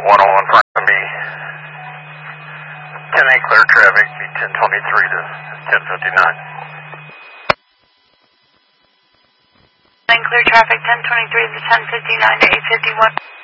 101 front of me. 10-8 clear traffic, be 1023 to 1059. 10 clear traffic, 1023 to 1059 to 851.